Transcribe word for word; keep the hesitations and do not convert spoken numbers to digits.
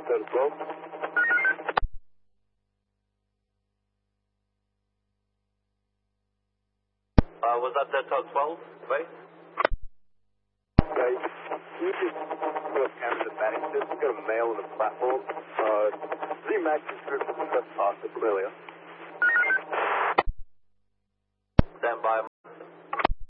Delta twelve. Uh, was that Delta twelve, right? Yeah, you can, you can put up cameras at Bannister. We've got a male on the platform. Uh, Z-Max is good for the first pass at Familiar. Stand by.